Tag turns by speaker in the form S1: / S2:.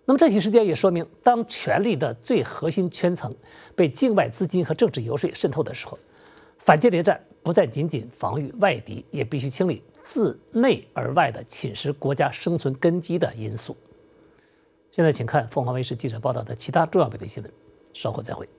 S1: 那么这起事件也说明，当权力的最核心圈层被境外资金和政治游说渗透的时候，反间谍战不再仅仅防御外敌，也必须清理自内而外的侵蚀国家生存根基的因素。现在请看凤凰卫视记者报道的其他重要本地新闻，稍后再会。